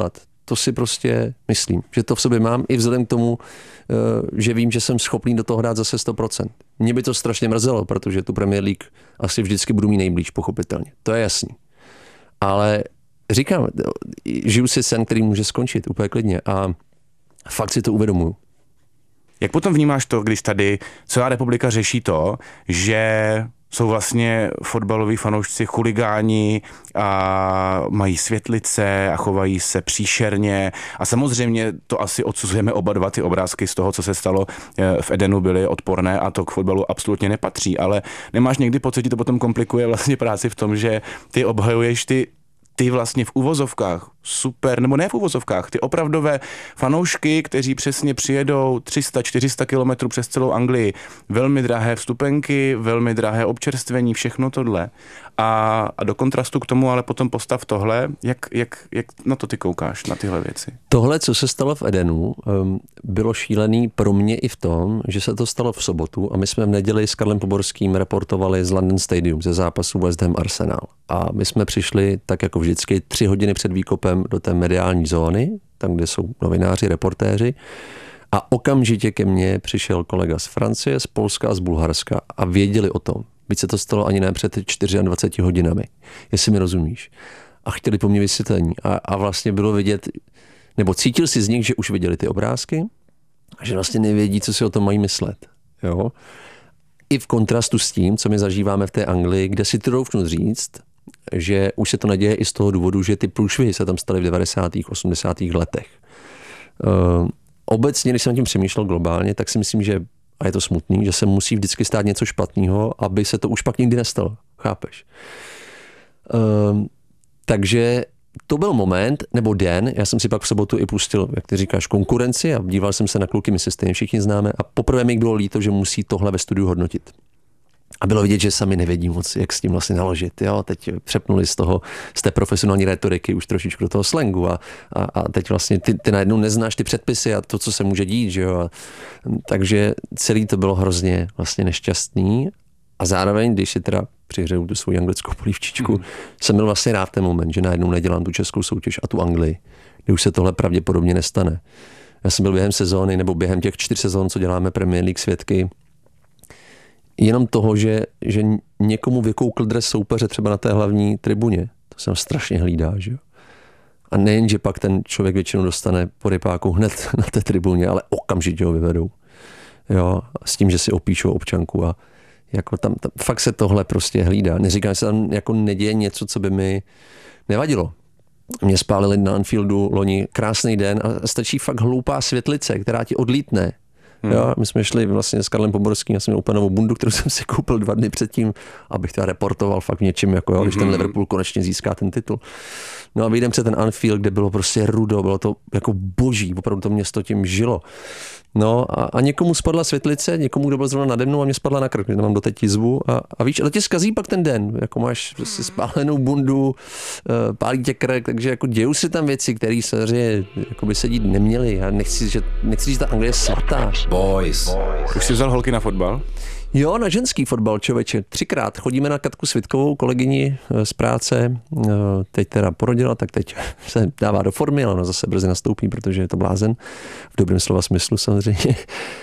to si prostě myslím, že to v sobě mám i vzhledem k tomu, že vím, že jsem schopný do toho dát zase sto procent. Mě by to strašně mrzelo, protože tu Premier League asi vždycky budu mít nejblíž, pochopitelně. To je jasný. Ale říkám, žiju si sen, který může skončit úplně klidně a fakt si to uvědomuju. Jak potom vnímáš to, když tady celá republika řeší to, že jsou vlastně fotbaloví fanoušci chuligáni a mají světlice a chovají se příšerně a samozřejmě to asi odsuzujeme oba dva, ty obrázky z toho, co se stalo v Edenu, byly odporné a to k fotbalu absolutně nepatří, ale nemáš někdy pocit, že to potom komplikuje vlastně práci v tom, že ty obhajuješ ty ty vlastně v uvozovkách super, nebo ne v uvozovkách, ty opravdové fanoušky, kteří přesně přijedou tři sta čtyři sta kilometrů přes celou Anglii, velmi drahé vstupenky, velmi drahé občerstvení, všechno tohle. A, a do kontrastu k tomu ale potom postav tohle, jak, jak, jak na to ty koukáš, na tyhle věci? Tohle, co se stalo v Edenu, bylo šílený pro mě i v tom, že se to stalo v sobotu a my jsme v neděli s Karlem Poborským reportovali z London Stadium, ze zápasu West Ham Arsenal. A my jsme přišli, tak jako vždycky, tři hodiny před výkopem do té mediální zóny, tam, kde jsou novináři, reportéři. A okamžitě ke mně přišel kolega z Francie, z Polska a z Bulharska a věděli o tom. Byť se to stalo ani ne před dvaceti čtyřmi hodinami, jestli mi rozumíš. A chtěli po mně vysvětlení. A, a vlastně bylo vidět, nebo cítil si z nich, že už viděli ty obrázky a že vlastně nevědí, co si o tom mají myslet. Jo? I v kontrastu s tím, co my zažíváme v té Anglii, kde si troufnu říct, že už se to neděje i z toho důvodu, že ty průšvihy se tam staly v devadesátých osmdesátých letech. Uh, obecně, když jsem tím přemýšlel globálně, tak si myslím, že, a je to smutný, že se musí vždycky stát něco špatného, aby se to už pak nikdy nestalo. Chápeš? Uh, takže to byl moment, nebo den, já jsem si pak v sobotu i pustil, jak ty říkáš, konkurenci a díval jsem se na kluky, my se stejně všichni známe a poprvé mi bylo líto, že musí tohle ve studiu hodnotit. A bylo vidět, že sami nevědí moc, jak s tím vlastně naložit. Jo? Teď přepnuli z toho, z té profesionální rétoriky už trošičku do toho slangu a, a, a teď vlastně ty, ty najednou neznáš ty předpisy a to, co se může dít. Že jo? A, takže celý to bylo hrozně vlastně nešťastný a zároveň, když si teda přihřeju tu svou anglickou polívčičku, mm. jsem byl vlastně rád v ten moment, že najednou nedělám tu českou soutěž a tu Anglii, kde už se tohle pravděpodobně nestane. Já jsem byl během sezóny nebo během těch čtyř sezón, co děláme Premier League svědky, jenom toho, že, že někomu vykoukl dres soupeře třeba na té hlavní tribuně. To se strašně hlídá, že jo. A nejen, že pak ten člověk většinou dostane po rypáku hned na té tribuně, ale okamžitě ho vyvedou. Jo, s tím, že si opíšou občanku a jako tam, tam fakt se tohle prostě hlídá. Neříkám, že se tam jako neděje něco, co by mi nevadilo. Mě spálili na Anfieldu loni krásný den a stačí fakt hloupá světlice, která ti odlítne. Hmm. Jo, my jsme šli vlastně s Karlem Poborským, já jsem měl úplně novou bundu, kterou jsem si koupil dva dny předtím, abych teda reportoval fakt něčím, jako jo, když ten Liverpool konečně získá ten titul. No a vyjdem před ten Anfield, kde bylo prostě rudo, bylo to jako boží, opravdu to město tím žilo. No a, a někomu spadla světlice, někomu, kdo byl zrovna nade mnou a mě spadla na krk, že mám doteď jizvu a, a víš, ale tě zkazí pak ten den, jako máš prostě spálenou bundu, pálí tě krk, takže jako dějou si tam věci, které samozřejmě jako by se dít neměly. Já nechci, že, nechci, že ta Anglie je svatá. Boys. Už jsi vzal holky na fotbal? Jo, na ženský fotbal, člověče. Třikrát chodíme na Katku Svitkovou, kolegyni z práce. Teď teda porodila, tak teď se dává do formy, ale ona zase brzy nastoupí, protože je to blázen. V dobrém slova smyslu samozřejmě.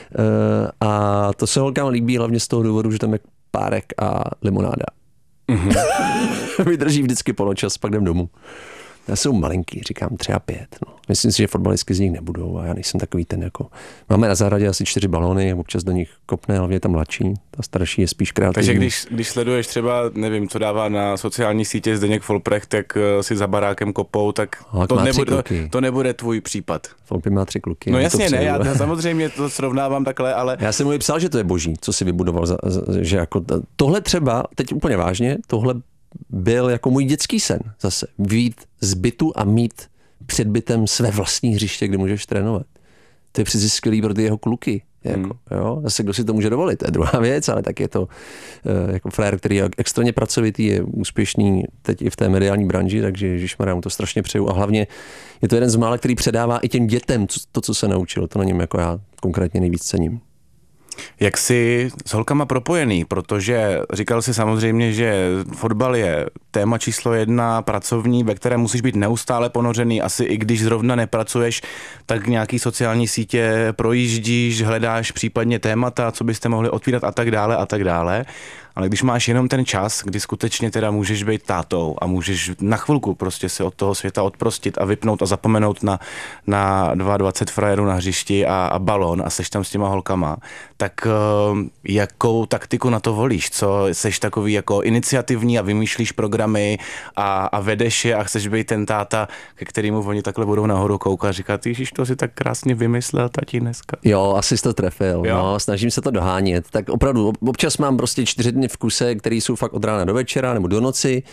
A to se holkám líbí hlavně z toho důvodu, že tam je párek a limonáda. Mm-hmm. Vydrží vždycky poločas, pak jdem domů. Já jsou malinký, říkám tři a pět. No. Myslím si, že fotbalistky z nich nebudou a já nejsem takový ten jako... Máme na zahradě asi čtyři balóny, občas do nich kopne, hlavně tam mladší. Ta starší je spíš kreativní. Takže když, když sleduješ třeba, nevím, co dává na sociální sítě Zdeněk Folprecht, tak si za barákem kopou, tak to nebude, to nebude tvůj případ. Folpy má tři kluky. No jasně, ne, já, já samozřejmě to srovnávám takhle, ale... Já jsem mu psal, že to je boží, co si vybudoval. Za, že jako tohle třeba, teď úplně vážně, tohle byl jako můj dětský sen zase. Vyjít z bytu a mít před bytem své vlastní hřiště, kde můžeš trénovat. To je přeci skvělý pro ty jeho kluky. Jako, hmm. jo? Zase kdo si to může dovolit, to je druhá věc, ale tak je to uh, jako frér, který je extrémně pracovitý, je úspěšný teď i v té mediální branži, takže ježišmarja, mu to strašně přeju. A hlavně je to jeden z mála, který předává i těm dětem to, co se naučil. To na něm jako já konkrétně nejvíc cením. Jak jsi s holkama propojený, protože říkal jsi samozřejmě, že fotbal je téma číslo jedna, pracovní, ve které musíš být neustále ponořený, asi i když zrovna nepracuješ, tak nějaký sociální sítě projíždíš, hledáš případně témata, co byste mohli otvírat a tak dále a tak dále. Ale když máš jenom ten čas, kdy skutečně teda můžeš být tátou a můžeš na chvilku prostě se od toho světa odprostit a vypnout a zapomenout na, na dvacet dva frajerů na hřišti a, a balón a seš tam s těma holkama, tak uh, jakou taktiku na to volíš? Co seš takový jako iniciativní a vymýšlíš programy a, a vedeš je a chceš být ten táta, ke kterému oni takhle budou nahoru koukat a říkat, ježiš, to si tak krásně vymyslel tati dneska. Jo, asi jsi to trefil, Jo. no, snažím se to dohánět. Tak opravdu, občas mám prostě čtyři dny v kuse, který jsou fakt od rána do večera nebo do noci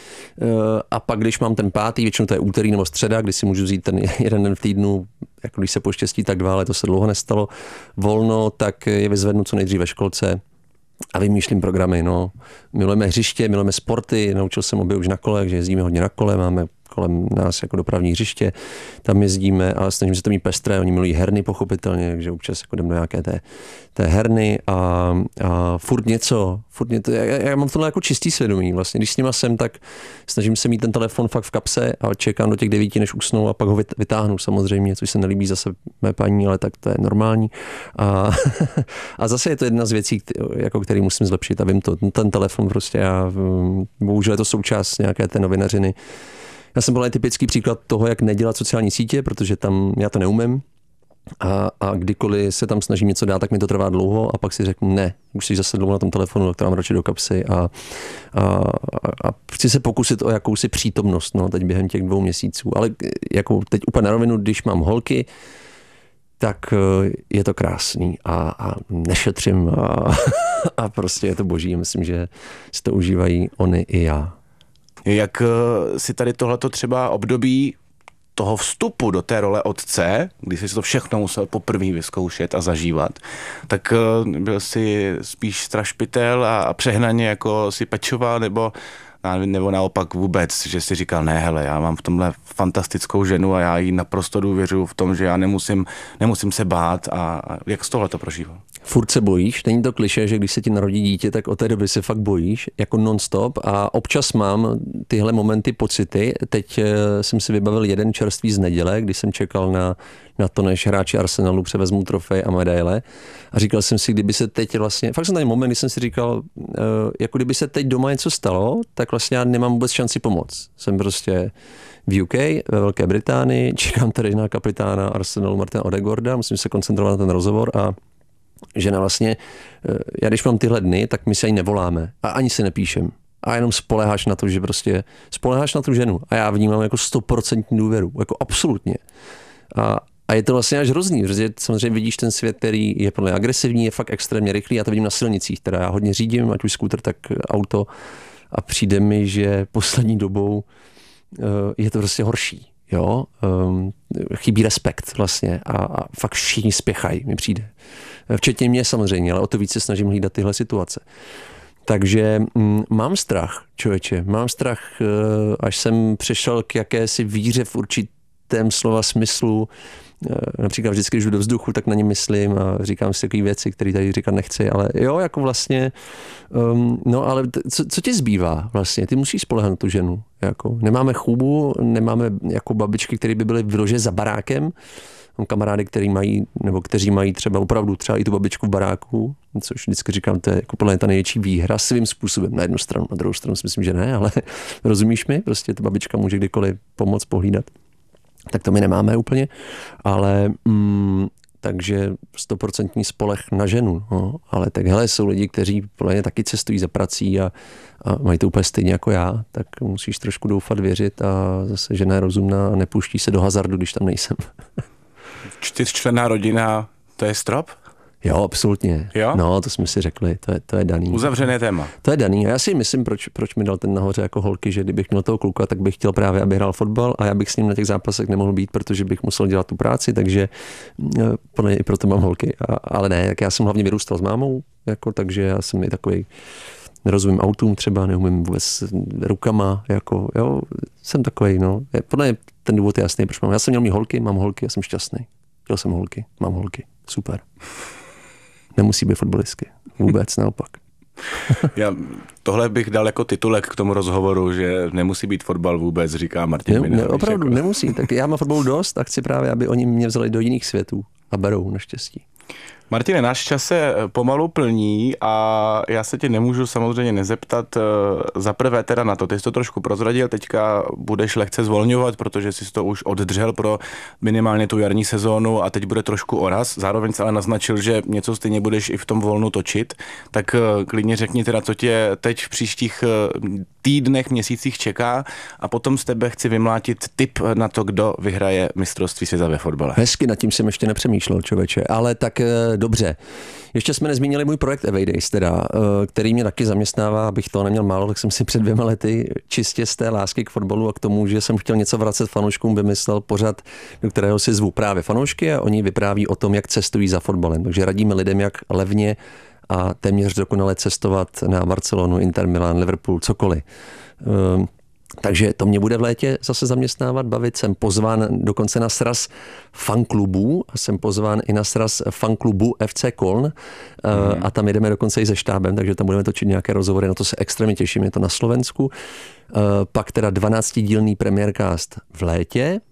a pak, když mám ten pátý, většinou to je úterý nebo středa, kdy si můžu vzít ten jeden den v týdnu, jako když se poštěstí tak dva, ale to se dlouho nestalo, volno, tak je vyzvednu co nejdřív ve školce a vymýšlím programy. No. Milujeme hřiště, milujeme sporty, naučil jsem obě už na kole, že jezdíme hodně na kole, máme kolem nás jako dopravní hřiště, tam jezdíme a snažíme se to mít pestré, oni milují herny pochopitelně, takže občas jako jdeme do nějaké té, té herny a, a furt něco, furt něco, já, já mám tohle jako čistý svědomí vlastně, když s nima jsem, tak snažím se mít ten telefon fakt v kapse a čekám do těch devíti, než usnou a pak ho vytáhnu samozřejmě, což se nelíbí zase mé paní, ale tak to je normální a, a zase je to jedna z věcí, jako který musím zlepšit a vím to, ten telefon prostě já, bohužel je to součást nějaké té novinařiny. Já jsem byl typický příklad toho, jak nedělat sociální sítě, protože tam já to neumím a, a kdykoliv se tam snažím něco dát, tak mi to trvá dlouho a pak si řeknu ne, už jsi zase dlouho na tom telefonu, tak to mám radši do kapsy a, a, a chci se pokusit o jakousi přítomnost, no, teď během těch dvou měsíců, ale jako teď úplně na rovinu, když mám holky, tak je to krásný a, a nešetřím a, a prostě je to boží, myslím, že si to užívají oni i já. Jak si tady tohleto třeba období toho vstupu do té role otce, kdy jsi to všechno musel poprvé vyzkoušet a zažívat, tak byl jsi spíš strašpitel a přehnaně jako si pečoval, nebo, nebo naopak vůbec, že si říkal, ne hele, já mám v tomhle fantastickou ženu a já jí naprosto důvěřuji v tom, že já nemusím, nemusím se bát a jak z tohle to prožíval? Furt se bojíš, není to klišé, že když se ti narodí dítě, tak od té doby se fakt bojíš, jako non-stop a občas mám tyhle momenty, pocity. Teď jsem si vybavil jeden čerstvý z neděle, kdy jsem čekal na, na to, než hráči Arsenalu převezmou trofej a medaile a říkal jsem si, kdyby se teď vlastně, fakt jsem tady moment, kdy jsem si říkal, jako kdyby se teď doma něco stalo, tak vlastně já nemám vůbec šanci pomoct. Jsem prostě v U K, ve Velké Británii, čekám tady na kapitána Arsenalu Martina Odegaarda, musím se koncentrovat na ten rozhovor a žena vlastně, já když mám tyhle dny, tak my se ani nevoláme a ani si nepíšem. A jenom spoléháš na to, že prostě spoléháš na tu ženu. A já vnímám jako stoprocentní důvěru, jako absolutně. A, a je to vlastně až hrozný, protože samozřejmě vidíš ten svět, který je podle mě agresivní, je fakt extrémně rychlý. Já to vidím na silnicích, teda já hodně řídím, ať už skútr, tak auto. A přijde mi, že poslední dobou je to prostě horší. Jo, um, chybí respekt vlastně a, a fakt všichni spěchají, mi přijde. Včetně mě samozřejmě, ale o to víc se snažím hlídat tyhle situace. Takže mm, mám strach, člověče, mám strach, uh, až jsem přešel k jakési víře v určitém slova smyslu. Uh, například vždycky, když jdu do vzduchu, tak na ně myslím a říkám si takové věci, které tady říkat nechci, ale jo, jako vlastně, um, no ale t- co, co ti zbývá vlastně? Ty musíš spoléhat na tu ženu. Jako, nemáme chůbu, nemáme jako babičky, které by byly vyloženě za barákem. Mám kamarády, který mají, nebo kteří mají třeba opravdu třeba i tu babičku v baráku, což vždycky říkám, to je jako podle mě ta největší výhra svým způsobem. Na jednu stranu, na druhou stranu si myslím, že ne, ale rozumíš mi? Prostě ta babička může kdykoliv pomoct, pohlídat. Tak to my nemáme úplně, ale mm, takže stoprocentní spolech na ženu. No. Ale tak hele, jsou lidi, kteří podle mě taky cestují za prací a, a mají to úplně stejně jako já, tak musíš trošku doufat, věřit a zase žena je rozumná a nepouští se do hazardu, když tam nejsem. Čtyřčlenná rodina, to je strop? Jo, absolutně. Jo? No, to jsme si řekli, to je, to je daný. Uzavřené téma. To je daný. A já si myslím, proč, proč mi dal ten nahoře jako holky, že kdybych měl toho kluka, tak bych chtěl právě, aby hrál fotbal a já bych s ním na těch zápasech nemohl být, protože bych musel dělat tu práci, takže podle mě i proto mám holky. A, ale ne, tak já jsem hlavně vyrůstal s mámou, jako, takže já jsem i takový, nerozumím autům třeba, neumím vůbec rukama, jako, jo, jsem takovej, no. Podle mě ten důvod je jasný, proč mám. Já jsem měl mít holky, mám holky, já jsem šťastný. Chtěl jsem holky, mám holky, super. nemusí být fotbalistky. Vůbec naopak. Já tohle bych dal jako titulek k tomu rozhovoru, že nemusí být fotbal vůbec, říká Martin ne, Minha. ne, opravdu jako. Nemusí, tak já mám fotbalu dost a chci právě, aby oni mě vzali do jiných světů a berou naštěstí. Martine, náš čas se pomalu plní a já se tě nemůžu samozřejmě nezeptat za prvé teda na to. Ty jsi to trošku prozradil, teďka budeš lehce zvolňovat, protože jsi to už oddržel pro minimálně tu jarní sezónu a teď bude trošku oraz. Zároveň se ale naznačil, že něco stejně budeš i v tom volnu točit. Tak klidně řekni teda, co tě teď v příštích týdnech, měsících čeká a potom z tebe chci vymlátit tip na to, kdo vyhraje mistrovství světa ve fotbale. Hezky, nad tím jsem ještě nepřemýšlel, člověče, ale tak dobře. Ještě jsme nezmínili můj projekt Away Days, teda, který mě taky zaměstnává, abych toho neměl málo, tak jsem si před dvěma lety čistě z té lásky k fotbalu a k tomu, že jsem chtěl něco vracet fanouškům, vymyslel pořad, do kterého si zvu právě fanoušky a oni vypráví o tom, jak cestují za fotbalem. Takže radíme lidem, jak levně a téměř dokonale cestovat na Barcelonu, Inter Milan, Liverpool, cokoliv. Takže to mě bude v létě zase zaměstnávat, bavit. Jsem pozván dokonce na sraz fanklubů a jsem pozván i na sraz fanklubu F C Köln mm. a tam jedeme dokonce i se štábem, takže tam budeme točit nějaké rozhovory, na to se extrémně těším, je to na Slovensku. Pak teda dvanáctidílný premiércast v létě,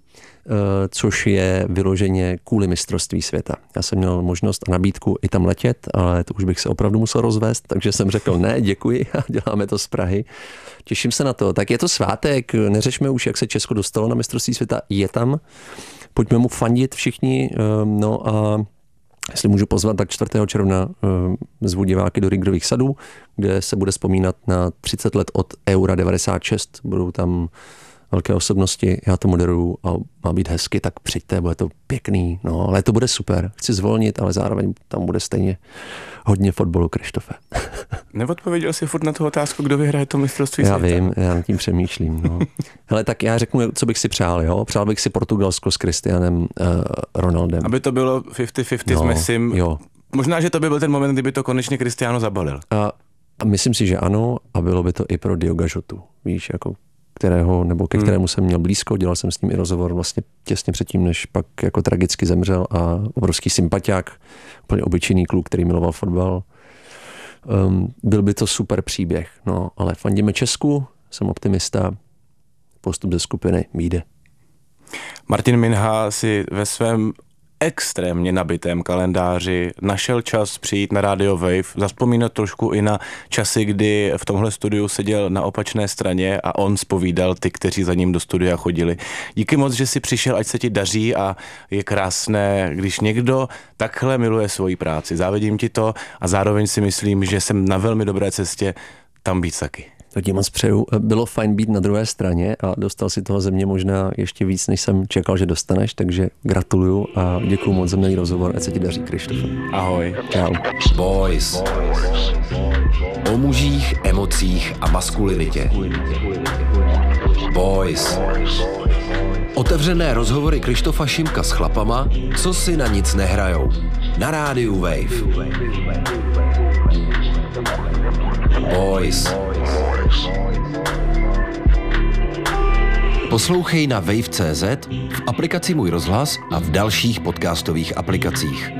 což je vyloženě kvůli mistrovství světa. Já jsem měl možnost a nabídku i tam letět, ale to už bych se opravdu musel rozvést, takže jsem řekl ne, děkuji a děláme to z Prahy. Těším se na to. Tak je to svátek, neřešme už, jak se Česko dostalo na mistrovství světa, je tam. Pojďme mu fandit všichni, no a jestli můžu pozvat, tak čtvrtého června zvu diváky do Ringrových sadů, kde se bude vzpomínat na třicet let od Eura devadesát šest. Budou tam velké osobnosti, já to moderuju a má být hezky, tak přijďte, bude to pěkný, no, ale to bude super. Chci zvolnit, ale zároveň tam bude stejně hodně fotbalu, Krištofe. Neodpověděl jsi furt na tu otázku, kdo vyhraje to mistrovství já světa? Já vím, já nad tím přemýšlím, no. Hele, tak já řeknu, co bych si přál, jo? Přál bych si Portugalsko s Cristianem uh, Ronaldem. Aby to bylo padesát padesát no, s Messim. Jo. Možná, že to by byl ten moment, kdyby to konečně Cristiano zabalil. A, a myslím si, že ano, a bylo by to i pro Dioga Jotu, víš, jako kterého, nebo ke kterému jsem měl blízko, dělal jsem s ním i rozhovor vlastně těsně předtím, než pak jako tragicky zemřel a obrovský sympatiák, úplně obyčejný kluk, který miloval fotbal. Um, byl by to super příběh, no, ale fandíme Česku, jsem optimista, postup ze skupiny vyjde. Martin Minha si ve svém extrémně nabitém kalendáři našel čas přijít na Radio Wave, zazpomínat trošku i na časy, kdy v tomhle studiu seděl na opačné straně a on zpovídal ty, kteří za ním do studia chodili. Díky moc, že jsi přišel, ať se ti daří a je krásné, když někdo takhle miluje svoji práci. Závidím ti to a zároveň si myslím, že jsem na velmi dobré cestě tam být taky. To ti moc přeju. Bylo fajn být na druhé straně a dostal si toho ze mě možná ještě víc, než jsem čekal, že dostaneš, takže gratuluju a děkuju moc za milý rozhovor, ať se ti daří, Krištofe. Ahoj. Čau. Boys. O mužích, emocích a maskulinitě. Boys. Otevřené rozhovory Krištofa Šimka s chlapama, co si na nic nehrajou. Na rádiu Wave. Boys. Poslouchej na wave tečka cé zet, v aplikaci Můj rozhlas a v dalších podcastových aplikacích.